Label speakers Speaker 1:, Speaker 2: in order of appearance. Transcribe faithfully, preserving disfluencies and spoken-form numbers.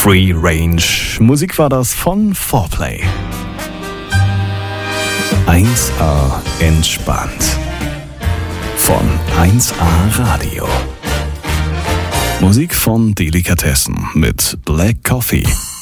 Speaker 1: Free Range. Musik war das von four play. eins A entspannt. Von eins A Radio. Musik von Delikatessen mit Black Coffee.